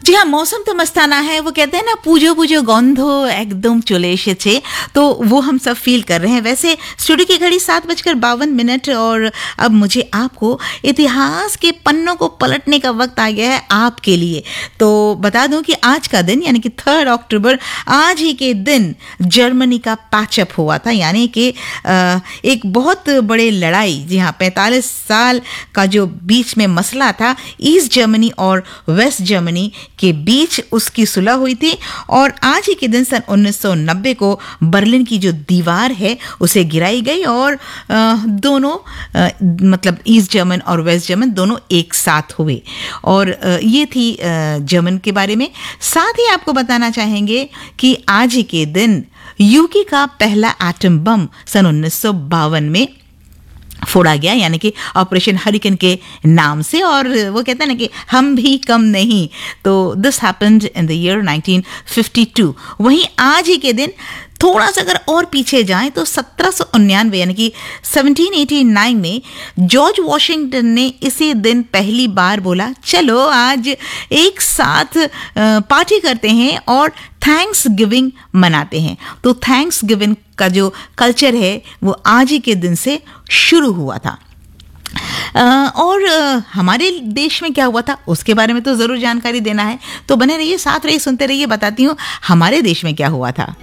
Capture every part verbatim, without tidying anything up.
जी हाँ, मौसम तो मस्ताना है। वो कहते हैं ना, पूजो पूजो गंधो एकदम चले एसेছে, तो वो हम सब फील कर रहे हैं। वैसे स्टूडियो की घड़ी सात बजकर बावन मिनट और अब मुझे आपको इतिहास के पन्नों को पलटने का वक्त आ गया है आपके लिए। तो बता दूं कि आज का दिन यानी कि थर्ड अक्टूबर, आज ही के दिन जर्मनी का पैचअप हुआ था, यानी कि एक बहुत बड़े लड़ाई, जी हाँ, पैंतालीस साल का जो बीच में मसला था ईस्ट जर्मनी और वेस्ट जर्मनी के बीच, उसकी सुलह हुई थी। और आज ही के दिन सन उन्नीस सौ नब्बे को बर्लिन की जो दीवार है उसे गिराई गई और आ, दोनों आ, मतलब ईस्ट जर्मन और वेस्ट जर्मन दोनों एक साथ हुए। और आ, ये थी आ, जर्मन के बारे में। साथ ही आपको बताना चाहेंगे कि आज ही के दिन यूके का पहला एटम बम सन उन्नीस सौ बावन में फोड़ा गया, यानी कि ऑपरेशन हरिकेन के नाम से। और वो कहते हैं ना कि हम भी कम नहीं, तो this happened in the year nineteen fifty to. वहीं आज ही के दिन थोड़ा सा अगर और पीछे जाएं तो सत्रह सौ उन्यानवे यानी कि सत्रह सौ नवासी में जॉर्ज वॉशिंगटन ने इसी दिन पहली बार बोला, चलो आज एक साथ पार्टी करते हैं और थैंक्स गिविंग मनाते हैं। तो थैंक्स गिविंग का जो कल्चर है वो आज ही के दिन से शुरू हुआ था। Uh, और uh, हमारे देश में क्या हुआ था उसके बारे में तो ज़रूर जानकारी देना है, तो बने रहिए, साथ रहिए, सुनते रहिए। बताती हूँ हमारे देश में क्या हुआ था।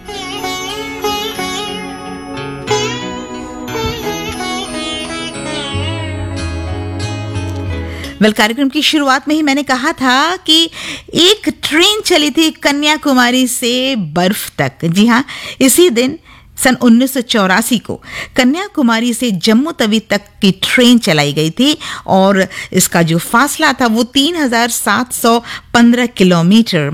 वेल, कार्यक्रम की शुरुआत में ही मैंने कहा था कि एक ट्रेन चली थी कन्याकुमारी से बर्फ तक। जी हाँ, इसी दिन सन उन्नीस सौ चौरासी को कन्याकुमारी से जम्मू तवी तक की ट्रेन चलाई गई थी और इसका जो फासला था वो तीन हजार सात सौ पंद्रह किलोमीटर